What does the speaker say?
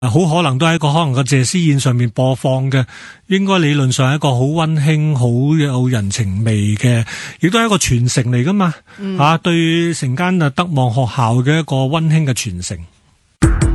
好可能都喺可能個謝師宴上面播放嘅，應該理論上係一個好溫馨、好有人情味嘅，亦都係一個傳承嚟噶嘛。對成間德望學校嘅一個溫馨嘅傳承。